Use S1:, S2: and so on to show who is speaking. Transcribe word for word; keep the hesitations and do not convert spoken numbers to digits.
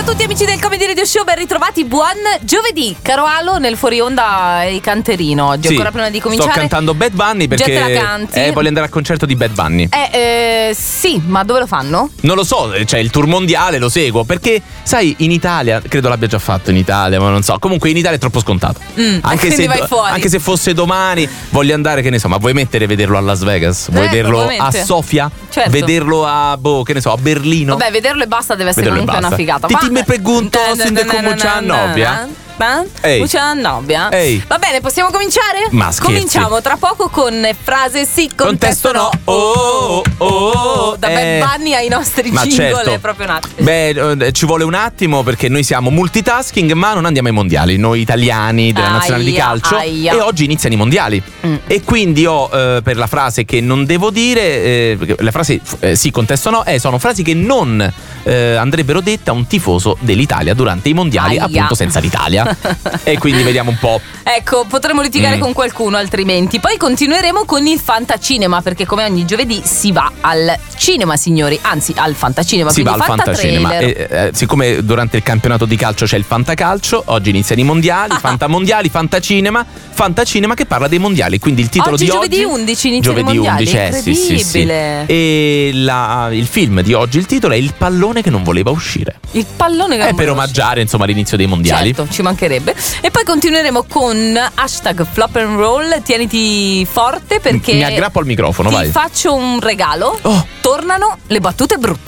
S1: tutti amici del Comedy Radio Show, ben ritrovati, buon giovedì. Caro Alo, nel fuori onda è canterino oggi,
S2: sì,
S1: ancora prima di cominciare.
S2: Sto cantando Bad Bunny perché
S1: Già te la canti?
S2: Eh, voglio andare al concerto di Bad Bunny.
S1: Eh, eh, sì, ma dove lo fanno?
S2: Non lo so, c'è cioè il tour mondiale, lo seguo, perché sai, in Italia, credo l'abbia già fatto in Italia, ma non so. Comunque in Italia è troppo scontato.
S1: Mm,
S2: anche, se,
S1: vai fuori.
S2: anche se fosse domani, voglio andare, che ne so, ma vuoi mettere vederlo a Las Vegas? Vuoi
S1: Eh,
S2: vederlo a
S1: probabilmente.
S2: Sofia?
S1: Certo.
S2: Vederlo a, boh, che ne so, a Berlino?
S1: Vabbè, vederlo e basta, deve essere
S2: Vederlo e
S1: comunque una
S2: basta.
S1: figata.
S2: Ti ti mi pregunto sin de come c'ha nobbia. Ehi.
S1: Mucha nobbia.
S2: Ehi.
S1: Va bene, possiamo cominciare?
S2: Ma scherzi.
S1: Cominciamo tra poco con frase sì, contesto,
S2: Contesto no. Oh, oh, oh.
S1: Da
S2: Eh.
S1: Bad Bunny ai nostri
S2: Ma
S1: jingle
S2: certo.
S1: è proprio un attimo.
S2: Beh, eh, ci vuole un attimo perché noi siamo multitasking, ma non andiamo ai mondiali, noi italiani della
S1: Aia,
S2: nazionale di calcio.
S1: aia.
S2: E oggi iniziano i mondiali.
S1: Mm.
S2: E quindi ho eh, per la frase che non devo dire, eh, perché la frase eh, sì, contesto no, eh, sono frasi che non eh, andrebbero dette a un tifoso dell'Italia durante i mondiali,
S1: Aia.
S2: appunto senza l'Italia. E quindi vediamo un po'.
S1: Ecco, potremo litigare
S2: Mm.
S1: con qualcuno altrimenti. Poi continueremo con il Fantacinema, perché come ogni giovedì si va al cinema, signori. Anzi, al Fantacinema.
S2: Si va al
S1: quindi
S2: Fantacinema.
S1: Fantatrailer.
S2: E, eh, siccome durante il campionato di calcio c'è il Fantacalcio, oggi iniziano i mondiali, Fantamondiali, Fantacinema, Fantacinema che parla dei mondiali. Quindi il titolo
S1: Oggi
S2: di
S1: giovedì
S2: oggi
S1: undici iniziano i
S2: giovedì
S1: mondiali.
S2: undici, eh, sì, sì, sì.
S1: Incredibile.
S2: E la- il film di oggi, il titolo è Il pallone che non voleva uscire.
S1: Il pallone che
S2: È
S1: non
S2: per
S1: conosco.
S2: omaggiare insomma l'inizio dei mondiali.
S1: Certo, ci mancherebbe. E poi continueremo con hashtag flop and roll. Tieniti forte perché
S2: Mi aggrappo al microfono,
S1: ti
S2: vai.
S1: faccio un regalo.
S2: Oh.
S1: Tornano le battute brutte.